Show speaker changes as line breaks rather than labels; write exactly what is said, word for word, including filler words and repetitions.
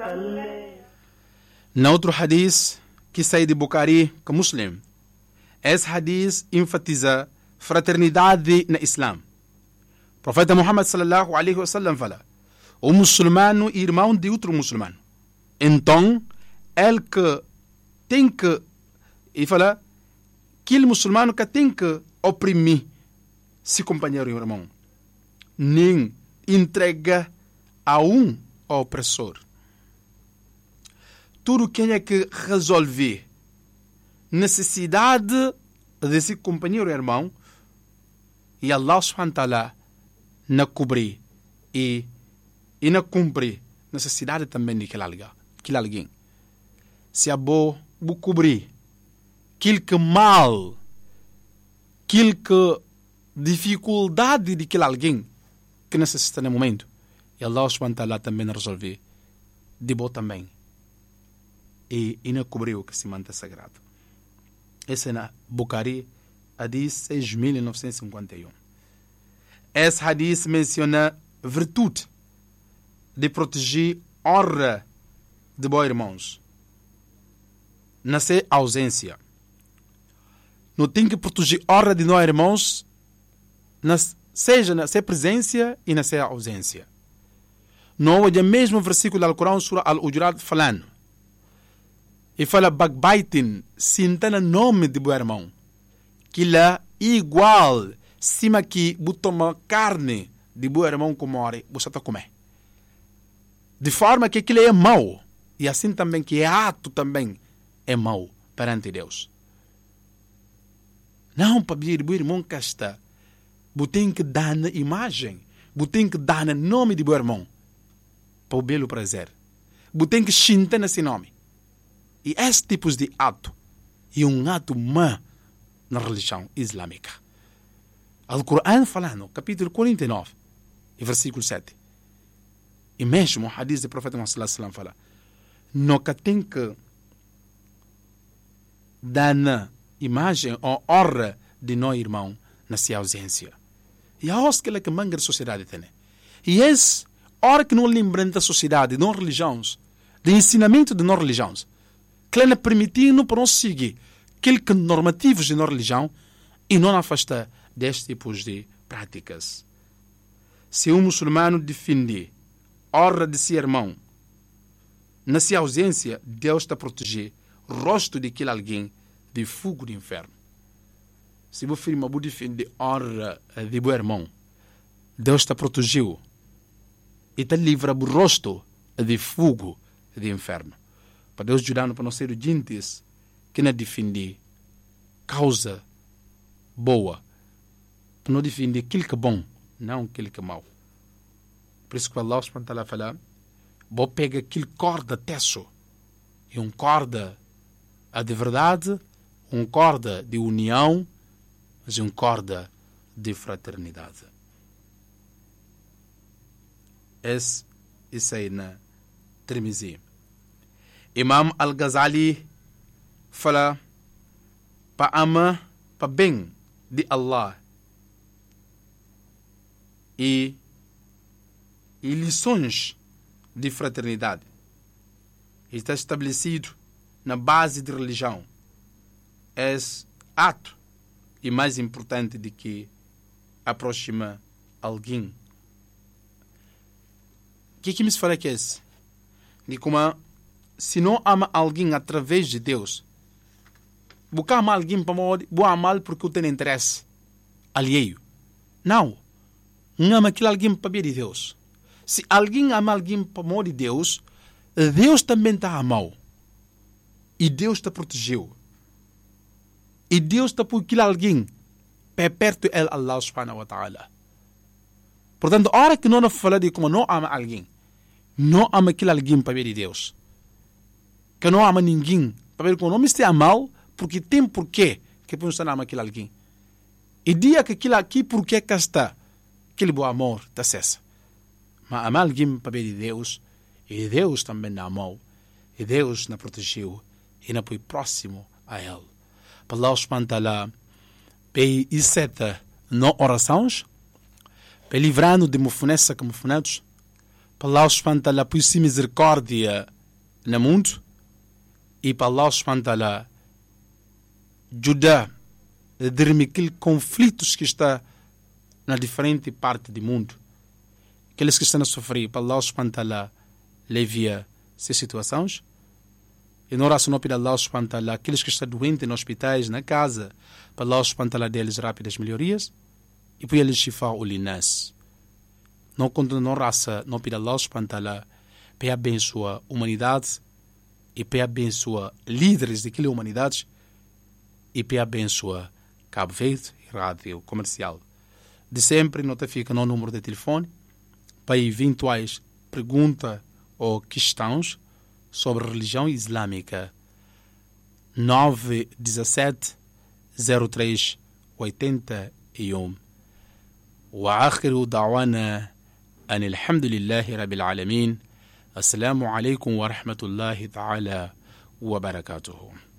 Na outro hadith que sai de Bukhari, que Muslim, esse hadith enfatiza fraternidade no Islã. O profeta Muhammad sallallahu alaihi wasallam fala: o muçulmano é irmão de outro muçulmano. Então, ele que tem que, e fala, aquele muçulmano que tem que oprimir seu companheiro e irmão, nem entrega a um opressor. Tudo quem é que resolver necessidade desse companheiro e irmão, e Allah subhanahu wa ta'ala na cobrir e, e na cumprir necessidade também de aquele alguém. Se é bom, vou cobrir aquilo que mal, aquilo que dificuldade de aquele alguém que necessita no momento, e Allah subhanahu wa ta'ala também resolver de bom também. E, e não cobriu que se mantém sagrado. Esse é na Bukhari, hadith seis mil novecentos e cinquenta e um. Esse hadith menciona virtude de proteger a honra de bons irmãos na sua ausência. Não tem que proteger a honra de nós irmãos, na, seja na sua presença e na sua ausência. Não é o mesmo versículo do Alcorão, Surah Al-Hujurat, falando. E fala backbiting, sintana nome de bom irmão. Que lá igual, cima que toma carne de bom irmão que morre, você está comer. De forma que aquilo é mau. E assim também que é ato também é mau perante Deus. Não para vir bom irmão que está. Você tem que dar na imagem. Você tem que dar no nome de bom irmão. Para o belo prazer. Você tem que sentir nesse nome. E esse tipo de ato é um ato má na religião islâmica. O Corão fala no capítulo quarenta e nove, e versículo sete. E mesmo o hadith do profeta Muhammad sallallahu alaihi wasallam fala: nunca tem que dar na imagem ou honra de nosso irmão na sua ausência. E a hora que ele que manga a sociedade tem. E esse, hora que não lembram da sociedade, de não religiões, do ensinamento de não religiões, que ele permitindo para nós seguir aqueles normativos de nossa religião e não afastar destes tipos de práticas. Se um muçulmano defende a honra de seu irmão, na sua ausência, Deus está a proteger o rosto de aquele alguém de fogo do inferno. Se você firma a defender a honra de seu irmão, Deus está a proteger e está a livrar o rosto de fogo do inferno. Para Deus ajudar para nós ser gente que não defende causa boa, para não defender aquilo que é bom, não aquilo que é mau. Por isso que Allah subhanahu wa ta'ala fala: vou pegar aquele corda teso, e um corda de verdade, um corda de união, mas um corda de fraternidade. Esse, isso aí na Tirmizi. Imam Al-Ghazali fala para amar para bem de Allah e, e lições de fraternidade. Está estabelecido na base de religião. É ato e mais importante de que aproxima alguém. O que que me fala que é esse? De como se não ama alguém através de Deus, você ama alguém para morrer, você ama porque tem interesse alheio. Não. Não ama aquele alguém para ver de Deus. Se alguém ama alguém para morrer de Deus, Deus também está amado. E Deus está protegeu. E Deus está por aquele alguém perto de Allah subhanahu wa ta'ala. Portanto, a hora que nós falamos de como não ama alguém, não ama aquele alguém para ver de Deus. Que não ama ninguém para ver como não me está mal, porque tem porquê que não ama aquele alguém. E dia que aquilo aqui porquê que está, aquele bom amor está cessa. Mas amar alguém para ver de Deus, e Deus também não amou, e Deus não protegeu, e não foi próximo a Ele. Para Allah subhanahu wa ta'ala, para iseta não orações, para livrando de mofonessa como mofonados, para Allah subhanahu wa ta'ala, por si misericórdia no mundo e para Allah subhanahu wa ta'ala ajudar a dormir aqueles conflitos que está na diferente parte do mundo. Aqueles que estão a sofrer, para Allah subhanahu wa ta'ala aliviar essas situações. E não oração para Allah subhanahu wa ta'ala, aqueles que estão doentes nos hospitais, na casa, para Allah subhanahu wa ta'ala deles rápidas melhorias e para eles shifa o linas. Não conta não raça, não para Allah subhanahu wa ta'ala para abençoar a humanidade e para abençoar líderes daquela humanidade e para abençoar Cabo Verde e rádio comercial. De sempre, notifica no número de telefone para eventuais perguntas ou questões sobre religião islâmica. nove um sete zero três oito um. وآخر دعوانا أن الحمد لله رب العالمين. السلام عليكم ورحمة الله تعالى وبركاته.